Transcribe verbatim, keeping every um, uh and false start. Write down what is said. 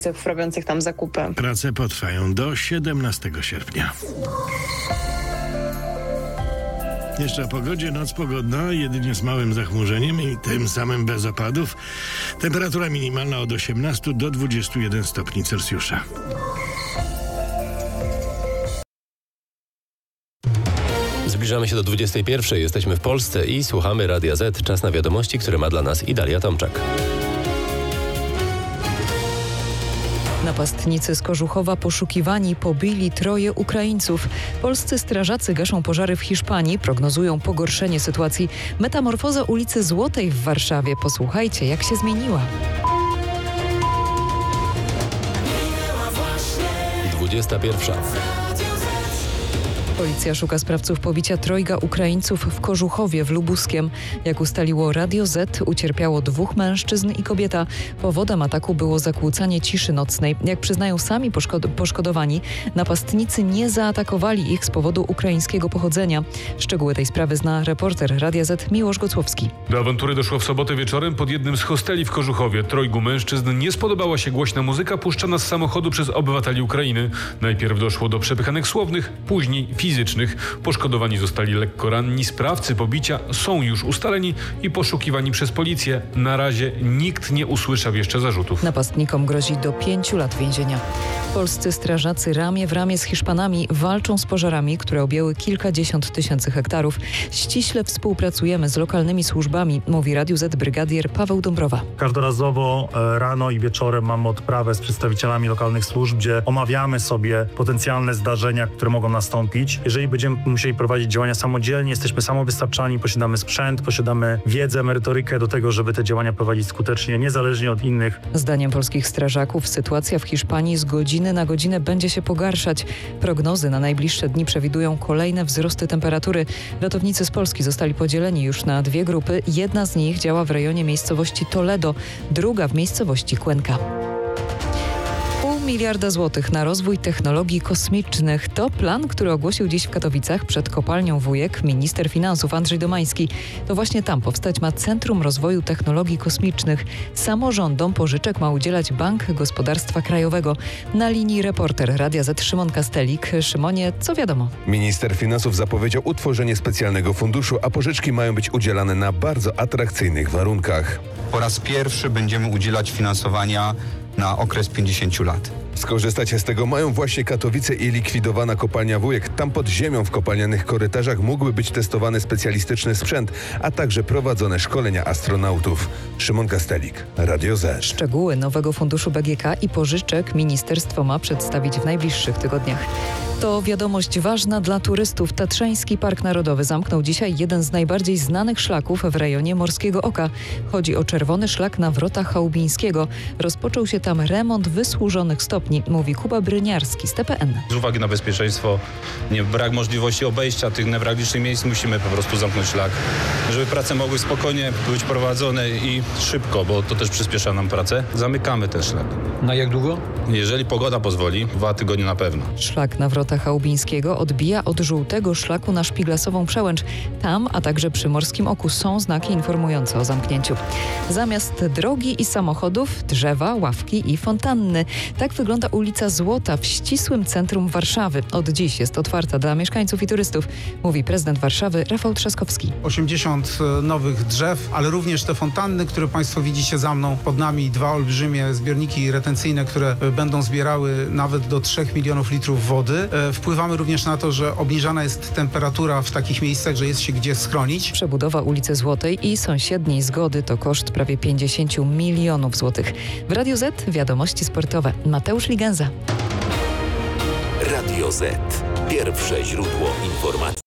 robiących tam zakupy. Prace potrwają do siedemnastego sierpnia. Jeszcze o pogodzie. Noc pogodna, jedynie z małym zachmurzeniem i tym samym bez opadów. Temperatura minimalna od osiemnastu do dwudziestu jeden stopni Celsjusza. Zbliżamy się do dwudziestej pierwszej. Jesteśmy w Polsce i słuchamy Radia Z. Czas na wiadomości, które ma dla nas Idalia Tomczak. Napastnicy z Kożuchowa poszukiwani pobili troje Ukraińców. Polscy strażacy gaszą pożary w Hiszpanii, prognozują pogorszenie sytuacji. Metamorfoza ulicy Złotej w Warszawie. Posłuchajcie, jak się zmieniła. dwudziesta pierwsza. Policja szuka sprawców pobicia trojga Ukraińców w Kożuchowie w Lubuskiem. Jak ustaliło Radio Z, ucierpiało dwóch mężczyzn i kobieta. Powodem ataku było zakłócanie ciszy nocnej. Jak przyznają sami poszkod- poszkodowani, napastnicy nie zaatakowali ich z powodu ukraińskiego pochodzenia. Szczegóły tej sprawy zna reporter Radia Z Miłosz Gocłowski. Do awantury doszło w sobotę wieczorem pod jednym z hosteli w Kożuchowie. Trojgu mężczyzn nie spodobała się głośna muzyka puszczana z samochodu przez obywateli Ukrainy. Najpierw doszło do przepychanek słownych, później fizycznych. Poszkodowani zostali lekko ranni. Sprawcy pobicia są już ustaleni i poszukiwani przez policję. Na razie nikt nie usłyszał jeszcze zarzutów. Napastnikom grozi do pięciu lat więzienia. Polscy strażacy ramię w ramię z Hiszpanami walczą z pożarami, które objęły kilkadziesiąt tysięcy hektarów. Ściśle współpracujemy z lokalnymi służbami, mówi Radiu Z brygadier Paweł Dąbrowa. Każdorazowo rano i wieczorem mamy odprawę z przedstawicielami lokalnych służb, gdzie omawiamy sobie potencjalne zdarzenia, które mogą nastąpić. Jeżeli będziemy musieli prowadzić działania samodzielnie, jesteśmy samowystarczalni, posiadamy sprzęt, posiadamy wiedzę, merytorykę do tego, żeby te działania prowadzić skutecznie, niezależnie od innych. Zdaniem polskich strażaków sytuacja w Hiszpanii z godziny na godzinę będzie się pogarszać. Prognozy na najbliższe dni przewidują kolejne wzrosty temperatury. Ratownicy z Polski zostali podzieleni już na dwie grupy. Jedna z nich działa w rejonie miejscowości Toledo, druga w miejscowości Cuenca. Miliarda złotych na rozwój technologii kosmicznych. To plan, który ogłosił dziś w Katowicach przed kopalnią Wujek minister finansów Andrzej Domański. To właśnie tam powstać ma Centrum Rozwoju Technologii Kosmicznych. Samorządom pożyczek ma udzielać Bank Gospodarstwa Krajowego. Na linii reporter Radia Z Szymon Kastelik. Szymonie, co wiadomo? Minister finansów zapowiedział utworzenie specjalnego funduszu, a pożyczki mają być udzielane na bardzo atrakcyjnych warunkach. Po raz pierwszy będziemy udzielać finansowania na okres pięćdziesięciu lat. Skorzystać z tego mają właśnie Katowice i likwidowana kopalnia Wujek. Tam pod ziemią w kopalnianych korytarzach mógłby być testowany specjalistyczny sprzęt, a także prowadzone szkolenia astronautów. Szymon Kastelik, Radio Z. Szczegóły nowego funduszu B G K i pożyczek ministerstwo ma przedstawić w najbliższych tygodniach. To wiadomość ważna dla turystów. Tatrzański Park Narodowy zamknął dzisiaj jeden z najbardziej znanych szlaków w rejonie Morskiego Oka. Chodzi o czerwony szlak na Wrotach Chałubińskiego. Rozpoczął się tam remont wysłużonych stopni, mówi Kuba Bryniarski z T P N. Z uwagi na bezpieczeństwo, nie, brak możliwości obejścia tych newralgicznych miejsc, musimy po prostu zamknąć szlak, żeby prace mogły spokojnie być prowadzone i szybko, bo to też przyspiesza nam pracę. Zamykamy ten szlak. Na jak długo? Jeżeli pogoda pozwoli, dwa tygodnie na pewno. Szlak na Wrotach Chałubińskiego odbija od żółtego szlaku na Szpiglasową Przełęcz. Tam, a także przy Morskim Oku są znaki informujące o zamknięciu. Zamiast drogi i samochodów, drzewa, ławki i fontanny. Tak wygląda ulica Złota w ścisłym centrum Warszawy. Od dziś jest otwarta dla mieszkańców i turystów, mówi prezydent Warszawy Rafał Trzaskowski. osiemdziesiąt nowych drzew, ale również te fontanny, które Państwo widzicie za mną. Pod nami dwa olbrzymie zbiorniki retencyjne, które będą zbierały nawet do trzech milionów litrów wody. Wpływamy również na to, że obniżana jest temperatura w takich miejscach, że jest się gdzie schronić. Przebudowa ulicy Złotej i sąsiedniej Zgody to koszt prawie pięćdziesiąt milionów złotych. W Radiu Z wiadomości sportowe. Mateusz Ligenza. Radio Z. Pierwsze źródło informacji.